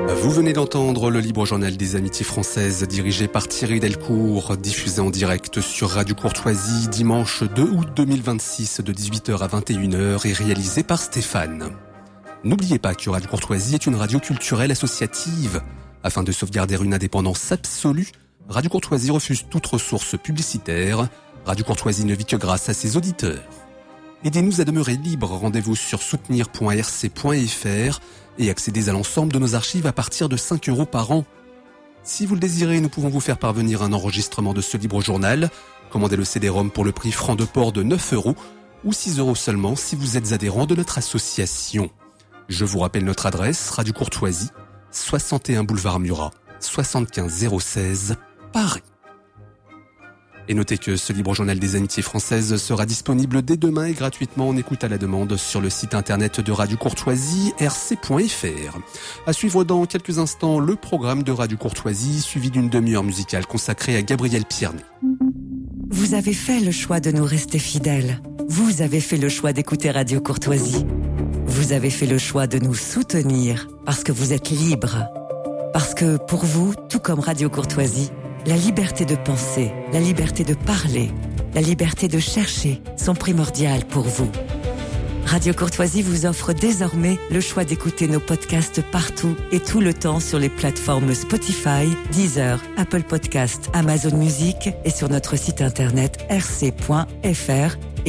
Vous venez d'entendre le Libre Journal des Amitiés Françaises dirigé par Thierry Delcourt, diffusé en direct sur Radio Courtoisie dimanche 2 août 2026 de 18h à 21h et réalisé par Stéphane. N'oubliez pas que Radio Courtoisie est une radio culturelle associative. Afin de sauvegarder une indépendance absolue, Radio Courtoisie refuse toute ressource publicitaire. Radio Courtoisie ne vit que grâce à ses auditeurs. Aidez-nous à demeurer libres. Rendez-vous sur soutenir.rc.fr et accédez à l'ensemble de nos archives à partir de 5 € par an. Si vous le désirez, nous pouvons vous faire parvenir un enregistrement de ce libre journal. Commandez le CD-ROM pour le prix franc de port de 9 € ou 6 € seulement si vous êtes adhérent de notre association. Je vous rappelle notre adresse, Radio Courtoisie, 61 boulevard Murat, 75 016, Paris. Et notez que ce libre journal des Amitiés Françaises sera disponible dès demain et gratuitement en écoute à la demande sur le site internet de Radio Courtoisie, rc.fr. À suivre dans quelques instants le programme de Radio Courtoisie, suivi d'une demi-heure musicale consacrée à Gabriel Pierné. Vous avez fait le choix de nous rester fidèles. Vous avez fait le choix d'écouter Radio Courtoisie. Vous avez fait le choix de nous soutenir parce que vous êtes libres. Parce que pour vous, tout comme Radio Courtoisie, la liberté de penser, la liberté de parler, la liberté de chercher sont primordiales pour vous. Radio Courtoisie vous offre désormais le choix d'écouter nos podcasts partout et tout le temps sur les plateformes Spotify, Deezer, Apple Podcasts, Amazon Music et sur notre site internet rc.fr et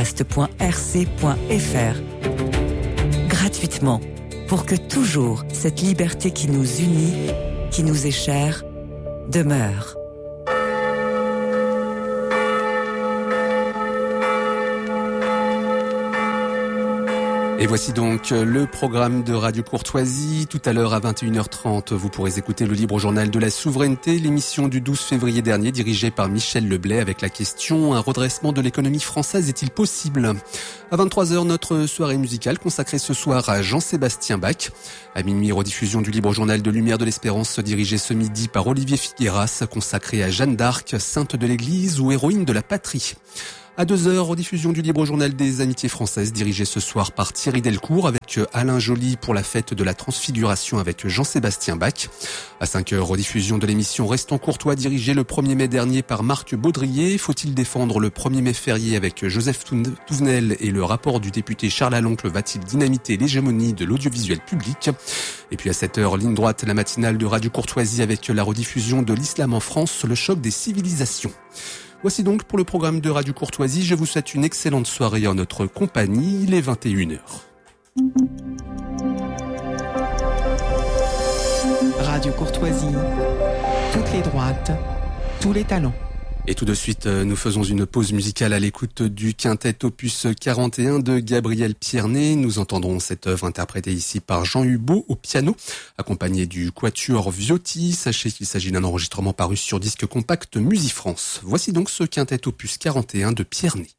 podcast.rc.fr. Gratuitement, pour que toujours cette liberté qui nous unit, qui nous est chère, demeure. Et voici donc le programme de Radio Courtoisie. Tout à l'heure à 21h30, vous pourrez écouter le Libre Journal de la Souveraineté, l'émission du 12 février dernier dirigée par Michel Leblay avec la question « Un redressement de l'économie française est-il possible ?» À 23h, notre soirée musicale consacrée ce soir à Jean-Sébastien Bach. À minuit, rediffusion du Libre Journal de Lumière de l'Espérance dirigé ce midi par Olivier Figueras, consacré à Jeanne d'Arc, sainte de l'Église ou héroïne de la patrie. À 2h, rediffusion du Libre Journal des Amitiés Françaises, dirigé ce soir par Thierry Delcourt avec Alain Joly pour la fête de la Transfiguration avec Jean-Sébastien Bach. À 5h, rediffusion de l'émission Restons courtois, dirigée le 1er mai dernier par Marc Baudrier. Faut-il défendre le 1er mai férié avec Joseph Touvenel et le rapport du député Charles Aloncle va-t-il dynamiter l'hégémonie de l'audiovisuel public? Et puis à 7h, ligne droite, la matinale de Radio Courtoisie avec la rediffusion de l'islam en France, le choc des civilisations. Voici donc pour le programme de Radio Courtoisie. Je vous souhaite une excellente soirée en notre compagnie. Il est 21h. Radio Courtoisie, toutes les droites, tous les talents. Et tout de suite, nous faisons une pause musicale à l'écoute du quintet opus 41 de Gabriel Pierné. Nous entendrons cette œuvre interprétée ici par Jean Hubeau au piano, accompagné du quatuor Viotti. Sachez qu'il s'agit d'un enregistrement paru sur disque compact Musifrance. Voici donc ce quintet opus 41 de Pierné.